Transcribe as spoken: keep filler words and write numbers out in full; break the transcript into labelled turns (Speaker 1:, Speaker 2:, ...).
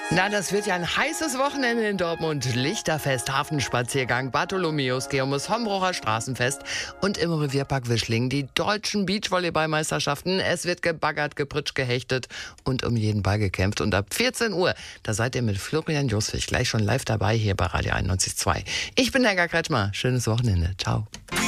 Speaker 1: Na, das wird ja ein heißes Wochenende in Dortmund. Lichterfest, Hafenspaziergang, Bartholomäus, Geomus, Hombrucher Straßenfest und im Revierpark Wischling die deutschen Beachvolleyballmeisterschaften. Es wird gebaggert, gepritscht, gehechtet und um jeden Ball gekämpft. Und ab vierzehn Uhr, da seid ihr mit Florian Joswig gleich schon live dabei hier bei Radio einundneunzig Komma zwei. Ich bin Helga Kretschmer. Schönes Wochenende. Ciao.